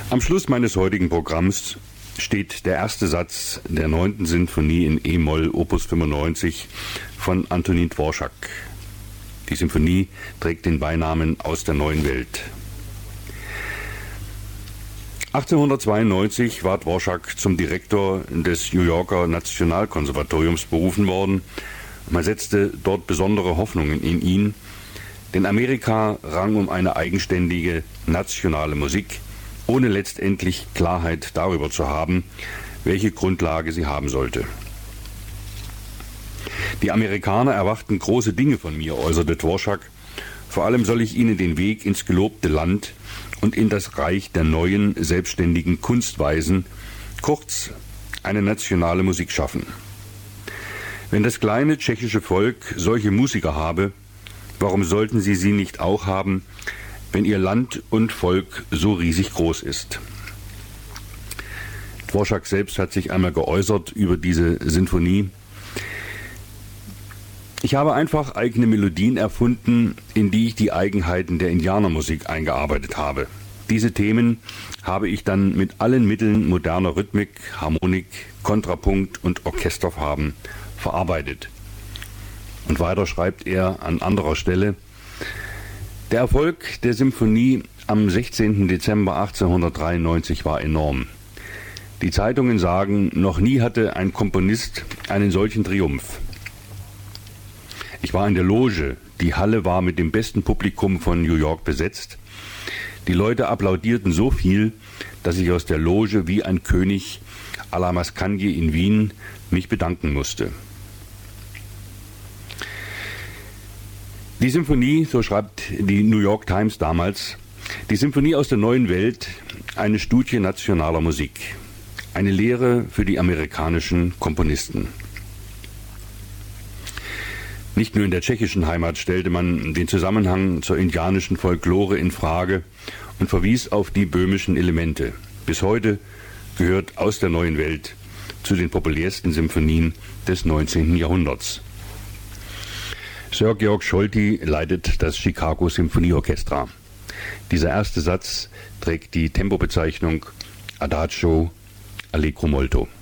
Am Schluss meines heutigen Programms steht der erste Satz der 9. Sinfonie in E-Moll, Opus 95 von Antonín Dvořák. Die Symphonie trägt den Beinamen Aus der neuen Welt. 1892 war Dvořák zum Direktor des New Yorker Nationalkonservatoriums berufen worden. Man setzte dort besondere Hoffnungen in ihn, denn Amerika rang um eine eigenständige nationale Musik, ohne letztendlich Klarheit darüber zu haben, welche Grundlage sie haben sollte. Die Amerikaner erwarten große Dinge von mir, äußerte Dvořák. Vor allem soll ich ihnen den Weg ins gelobte Land und in das Reich der neuen, selbstständigen Kunst weisen, kurz eine nationale Musik schaffen. Wenn das kleine tschechische Volk solche Musiker habe, warum sollten sie nicht auch haben, wenn ihr Land und Volk so riesig groß ist? Dvořák selbst hat sich einmal geäußert über diese Sinfonie. Ich habe einfach eigene Melodien erfunden, in die ich die Eigenheiten der Indianermusik eingearbeitet habe. Diese Themen habe ich dann mit allen Mitteln moderner Rhythmik, Harmonik, Kontrapunkt und Orchesterfarben verarbeitet. Und weiter schreibt er an anderer Stelle: Der Erfolg der Symphonie am 16. Dezember 1893 war enorm. Die Zeitungen sagen, noch nie hatte ein Komponist einen solchen Triumph. Ich war in der Loge, die Halle war mit dem besten Publikum von New York besetzt. Die Leute applaudierten so viel, dass ich aus der Loge wie ein König à la Mascagni in Wien mich bedanken musste. Die Symphonie, so schreibt die New York Times damals, die Symphonie aus der neuen Welt, eine Studie nationaler Musik, eine Lehre für die amerikanischen Komponisten. Nicht nur in der tschechischen Heimat stellte man den Zusammenhang zur indianischen Folklore in Frage und verwies auf die böhmischen Elemente. Bis heute gehört Aus der neuen Welt zu den populärsten Symphonien des 19. Jahrhunderts. Sir Georg Scholti leitet das Chicago Symphonieorchestra. Dieser erste Satz trägt die Tempobezeichnung Adagio Allegro molto.